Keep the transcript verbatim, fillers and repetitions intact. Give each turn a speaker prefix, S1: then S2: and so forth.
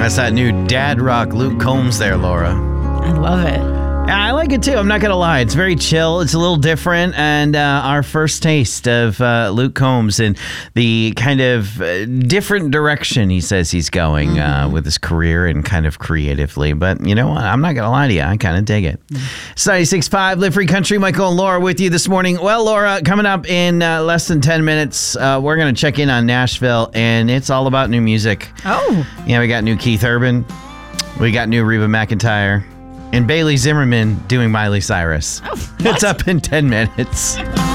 S1: That's that new dad rock Luke Combs there, Laura.
S2: I love it.
S1: I like it too. I'm not going to lie. It's very chill. It's a little different. And uh, our first taste of uh, Luke Combs and the kind of uh, different direction he says he's going mm-hmm. uh, with his career and kind of creatively. But you know what? I'm not going to lie to you. I kind of dig it. Mm-hmm. It's ninety-six point five Live Free Country. Michael and Laura with you this morning. Well, Laura, coming up in uh, less than ten minutes, uh, we're going to check in on Nashville. And it's all about new music.
S2: Oh.
S1: Yeah, we got new Keith Urban. We got new Reba McEntire. And Bailey Zimmerman doing Miley Cyrus.
S2: Oh,
S1: it's up in ten minutes.